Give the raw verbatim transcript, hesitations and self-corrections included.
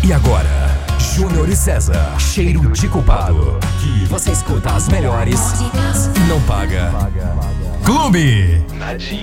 E agora, Júnior e César, cheiro de culpado. Aqui você escuta as melhores e não paga. Clube. Nadia.